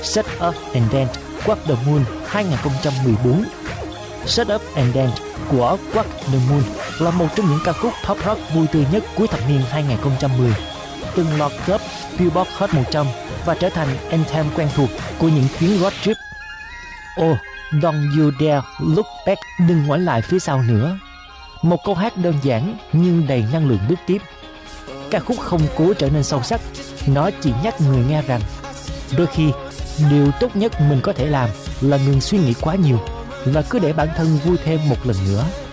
Shut Up and Dance Walk the Moon 2014. Shut Up and Dance của Walk the Moon là một trong những ca khúc pop rock vui tươi nhất cuối thập niên 2010, từng lọt top Billboard Hot 100 và trở thành anthem quen thuộc của những chuyến road trip. Oh, don't you dare look back, đừng ngoảnh lại phía sau nữa. Một câu hát đơn giản nhưng đầy năng lượng bước tiếp. Ca khúc không cố trở nên sâu sắc, nó chỉ nhắc người nghe rằng đôi khi điều tốt nhất mình có thể làm là ngừng suy nghĩ quá nhiều và cứ để bản thân vui thêm một lần nữa.